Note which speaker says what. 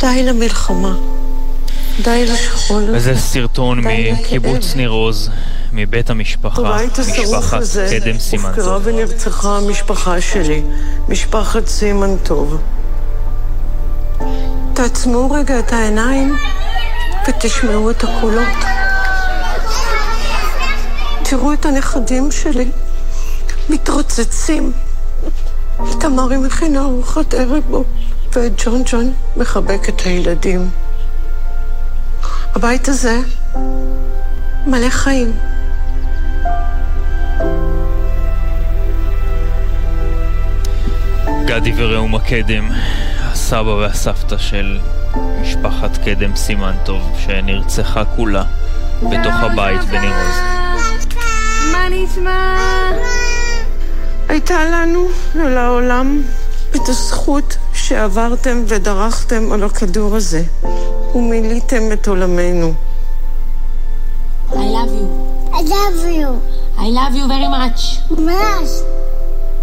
Speaker 1: די למלחמה, די לשכול.
Speaker 2: וזה סרטון מקיבוץ ניר עוז, מבית המשפחה, משפחת קדם סימן טוב.
Speaker 1: הופקרה ונרצחה המשפחה שלי, משפחת סימן טוב. תעצמו רגע את העיניים ותשמעו את הקולות. תראו את הנכדים שלי מתרוצצים. תמרי מכינה ארוחת ערב בו, ואת ג'ון מחבק את הילדים. הבית הזה מלא חיים.
Speaker 2: גדי וראומה קדם, הסבא והסבתא של משפחת קדם סימן טוב, שנרצחה כולה בתוך הבית בניר עוז.
Speaker 3: מה נשמע?
Speaker 1: הייתה לנו ולעולם את הזכות שעברתם ודרכתם על הכדור הזה ומיליתם את עולמנו.
Speaker 3: I love you.
Speaker 4: I love you.
Speaker 3: I love you very much.
Speaker 4: Much.